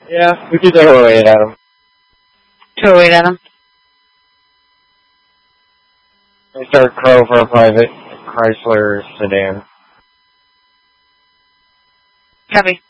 Yeah, we could do 208 Adam. 208 Adam. We start Crow for a private Chrysler sedan. Copy.